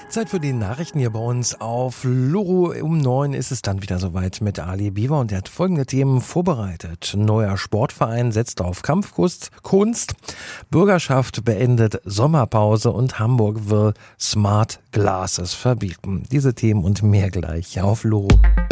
Zeit für die Nachrichten hier bei uns auf Loro. Um 9 ist es dann wieder soweit mit Ali Bieber und er hat folgende Themen vorbereitet. Neuer Sportverein setzt auf Kampfkunst, Bürgerschaft beendet Sommerpause und Hamburg will Smart Glasses verbieten. Diese Themen und mehr gleich auf Loro.